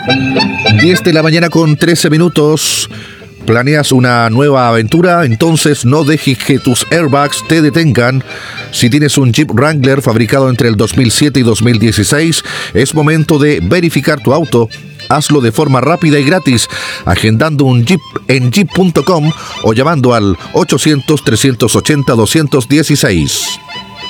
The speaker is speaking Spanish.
10 de la mañana con 13 minutos. ¿Planeas una nueva aventura? Entonces no dejes que tus airbags te detengan. Si tienes un Jeep Wrangler fabricado entre el 2007 y 2016, es momento de verificar tu auto. Hazlo de forma rápida y gratis, agendando un Jeep en jeep.com o llamando al 800-380-216.